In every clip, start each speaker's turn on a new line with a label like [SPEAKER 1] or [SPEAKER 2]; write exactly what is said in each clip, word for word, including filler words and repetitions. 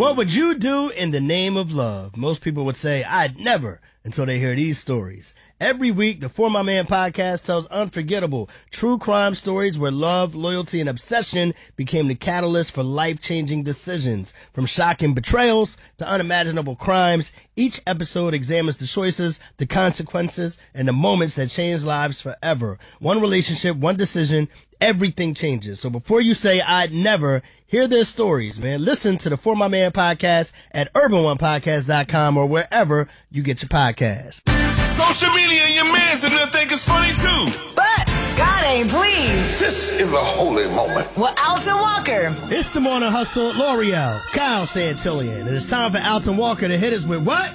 [SPEAKER 1] What would you do in the name of love? Most people would say, I'd never, until they hear these stories. Every week, the For My Man podcast tells unforgettable true crime stories where love, loyalty, and obsession became the catalyst for life-changing decisions. From shocking betrayals to unimaginable crimes, each episode examines the choices, the consequences, and the moments that change lives forever. One relationship, one decision, everything changes. So before you say, I'd never, hear their stories, man. Listen to the For My Man podcast at urban one podcast dot com or wherever you get your podcast.
[SPEAKER 2] Social media and your mans and them think it's funny too.
[SPEAKER 3] But God ain't pleased.
[SPEAKER 4] This is a holy moment.
[SPEAKER 3] With Alton Walker.
[SPEAKER 1] It's the Morning Hustle, L'Oreal, Kyle Santillian. And it's time for Alton Walker to hit us with what?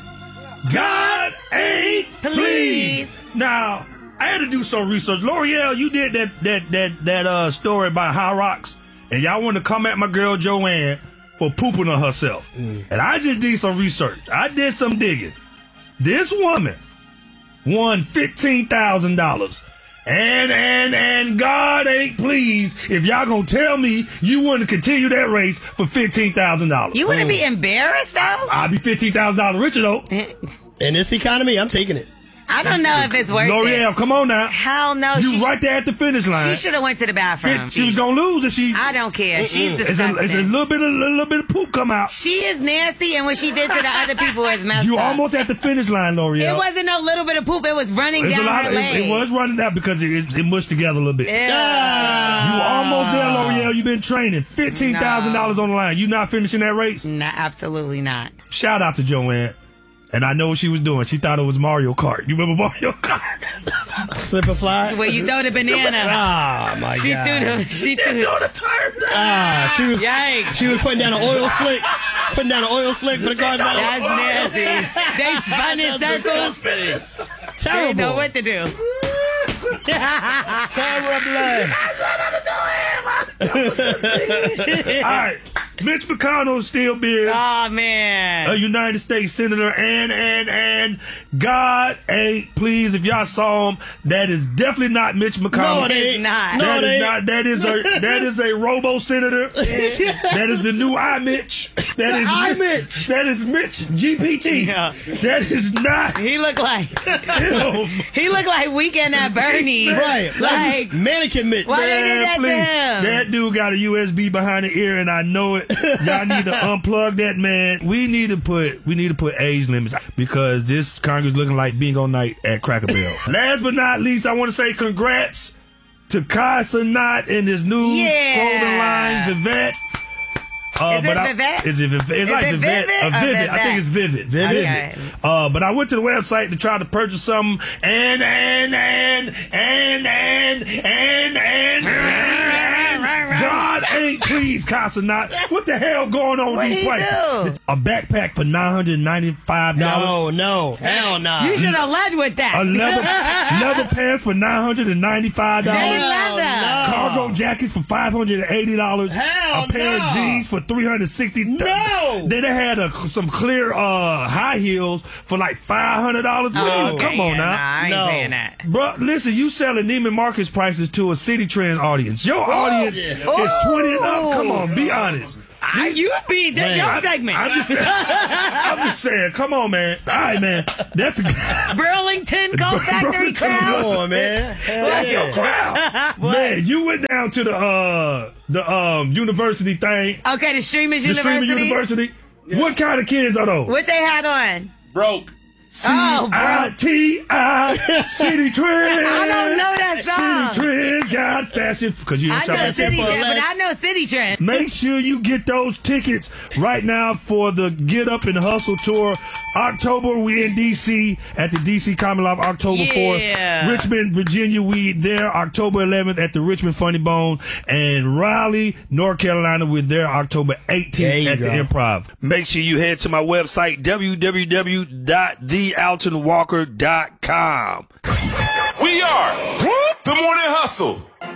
[SPEAKER 5] God ain't pleased. Now, I had to do some research. L'Oreal, you did that that that that uh story about High Rocks, and y'all wanted to come at my girl Joanne for pooping on herself. Mm. And I just did some research. I did some digging. This woman won fifteen thousand dollars. And, and, and God ain't pleased if y'all gonna tell me you want to continue that race for fifteen thousand dollars.
[SPEAKER 6] You wouldn't mm. be embarrassed, though?
[SPEAKER 5] I'll be fifteen thousand dollars richer, though.
[SPEAKER 1] In this economy, I'm taking it.
[SPEAKER 6] I don't know if it's worth
[SPEAKER 5] L'Oreal,
[SPEAKER 6] it.
[SPEAKER 5] come on now.
[SPEAKER 6] Hell no.
[SPEAKER 5] You right there at the finish line.
[SPEAKER 6] She should have went to the bathroom.
[SPEAKER 5] She was gonna lose if she.
[SPEAKER 6] I don't care. Mm-mm. She's disgusting.
[SPEAKER 5] It's a, it's a little bit, of, a little bit of poop come out.
[SPEAKER 6] She is nasty, and what she did to the other people is messed
[SPEAKER 5] you
[SPEAKER 6] up.
[SPEAKER 5] You almost at the finish line, L'Oreal.
[SPEAKER 6] It wasn't a little bit of poop. It was running
[SPEAKER 5] it's
[SPEAKER 6] down
[SPEAKER 5] a lot
[SPEAKER 6] her
[SPEAKER 5] of,
[SPEAKER 6] leg.
[SPEAKER 5] It, it was running down because it, it, it mushed together a little bit.
[SPEAKER 6] Yeah.
[SPEAKER 5] You almost there, L'Oreal. You've been training. fifteen thousand dollars no. on the line. You not finishing that race?
[SPEAKER 6] No, absolutely not.
[SPEAKER 5] Shout out to Joanne. And I know what she was doing. She thought it was Mario Kart. You remember Mario Kart?
[SPEAKER 1] Slip and slide?
[SPEAKER 6] Where you throw the banana.
[SPEAKER 1] Ah, my
[SPEAKER 6] she
[SPEAKER 1] God.
[SPEAKER 6] Threw the, she threw
[SPEAKER 5] the turn.
[SPEAKER 1] Ah, she was,
[SPEAKER 6] Yikes.
[SPEAKER 1] She was putting down an oil slick. Putting down an oil slick for the cars.
[SPEAKER 6] That's nasty. They spun in circles.
[SPEAKER 1] Terrible.
[SPEAKER 6] They know what to do.
[SPEAKER 1] Terrible.
[SPEAKER 5] All right. Mitch McConnell still being
[SPEAKER 6] oh, man.
[SPEAKER 5] a United States Senator, and, and, and God ain't pleased. If y'all saw him, that is definitely not Mitch McConnell.
[SPEAKER 6] No, it ain't. Not.
[SPEAKER 5] That
[SPEAKER 1] no,
[SPEAKER 5] is
[SPEAKER 1] it
[SPEAKER 5] not. That is a that is a robo senator. That is the new iMitch. That is
[SPEAKER 1] iMitch.
[SPEAKER 5] That is Mitch G P T.
[SPEAKER 6] Yeah.
[SPEAKER 5] That is not.
[SPEAKER 6] He looked like he looked like Weekend at Bernie's.
[SPEAKER 1] Right.
[SPEAKER 6] Like
[SPEAKER 1] mannequin Mitch.
[SPEAKER 6] Why they did that
[SPEAKER 5] please.
[SPEAKER 6] to him?
[SPEAKER 5] That dude got a U S B behind the ear, and I know it. Y'all need to unplug that, man. We need to put we need to put age limits because this Congress looking like bingo night at Cracker Barrel. Last but not least, I want to say congrats to Kai Cenat and his new
[SPEAKER 6] yeah.
[SPEAKER 5] clothing line, Vivette. Uh,
[SPEAKER 6] is
[SPEAKER 5] but
[SPEAKER 6] it
[SPEAKER 5] I,
[SPEAKER 6] Vivette?
[SPEAKER 5] Is it Vivette? It's
[SPEAKER 6] is
[SPEAKER 5] like
[SPEAKER 6] it
[SPEAKER 5] Vivette.
[SPEAKER 6] Vivid
[SPEAKER 5] Uh, Vivid.
[SPEAKER 6] Vivette?
[SPEAKER 5] I think it's Vivid.
[SPEAKER 1] Vivid.
[SPEAKER 6] Okay.
[SPEAKER 5] Uh, but I went to the website to try to purchase something, and and and and and and and. and God ain't pleased, Kai Cenat. What the hell going on with these prices?
[SPEAKER 6] Do?
[SPEAKER 5] A backpack for nine hundred ninety-five dollars.
[SPEAKER 1] No, no, hell no.
[SPEAKER 6] You should have led with that.
[SPEAKER 5] A leather, leather pants for nine hundred ninety-five dollars.
[SPEAKER 6] They leather.
[SPEAKER 1] No.
[SPEAKER 5] Cargo jackets for five hundred eighty dollars.
[SPEAKER 1] Hell
[SPEAKER 5] A pair
[SPEAKER 1] no.
[SPEAKER 5] of jeans for three hundred sixty dollars.
[SPEAKER 1] No.
[SPEAKER 5] Then they had a, some clear uh, high heels for like five hundred dollars.
[SPEAKER 6] Oh,
[SPEAKER 5] Come on
[SPEAKER 6] yeah,
[SPEAKER 5] now.
[SPEAKER 6] Nah, I ain't
[SPEAKER 1] No.
[SPEAKER 6] paying that.
[SPEAKER 5] Bro, listen, you selling Neiman Marcus prices to a City Trend audience. Your audience
[SPEAKER 1] yeah.
[SPEAKER 5] is twenty and up. Come on, be honest.
[SPEAKER 6] I, you be this
[SPEAKER 5] Man,
[SPEAKER 6] your
[SPEAKER 5] I-
[SPEAKER 6] segment.
[SPEAKER 5] I'm just saying. I'm just saying. Come on, man. All right, man. That's a
[SPEAKER 6] Burlington Coat Factory
[SPEAKER 5] Burlington
[SPEAKER 6] crowd.
[SPEAKER 1] Come on, man. Hell
[SPEAKER 5] That's
[SPEAKER 1] yeah.
[SPEAKER 5] your crowd. Man, you went down to the uh the um university thing.
[SPEAKER 6] Okay, the Streamers
[SPEAKER 5] The
[SPEAKER 6] University.
[SPEAKER 5] streaming university. What kind of kids are those?
[SPEAKER 6] What they had on?
[SPEAKER 2] Broke.
[SPEAKER 6] Oh, bro.
[SPEAKER 5] I T I City Trends.
[SPEAKER 6] I don't know that song.
[SPEAKER 5] City Trends got fashion because you don't
[SPEAKER 6] I
[SPEAKER 5] shop
[SPEAKER 6] know
[SPEAKER 5] at
[SPEAKER 6] City
[SPEAKER 5] Sephora.
[SPEAKER 6] Trend, but I know City Trend.
[SPEAKER 5] Make sure you get those tickets right now for the Get Up and Hustle tour. October, we in D C at the D C Comedy Live October
[SPEAKER 6] Yeah.
[SPEAKER 5] fourth. Richmond, Virginia, we there October eleventh at the Richmond Funny Bone. And Raleigh, North Carolina, we're there October
[SPEAKER 1] There
[SPEAKER 5] eighteenth
[SPEAKER 1] you
[SPEAKER 5] at
[SPEAKER 1] go.
[SPEAKER 5] the Improv. Make sure you head to my website, w w w dot the alton walker dot com.
[SPEAKER 2] We are the Morning Hustle.